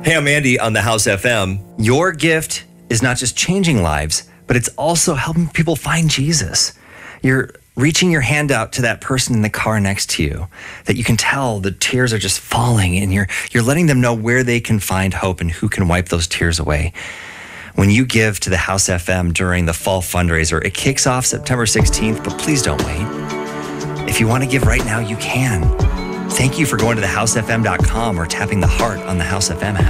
Hey, I'm Andy on the House FM. Your gift is not just changing lives, but it's also helping people find Jesus. You're reaching your hand out to that person in the car next to you that you can tell the tears are just falling, and you're letting them know where they can find hope and who can wipe those tears away. When you give to the House FM during the fall fundraiser, it kicks off September 16th, but please don't wait. If you want to give right now, you can. Thank you for going to thehousefm.com or tapping the heart on the House FM app.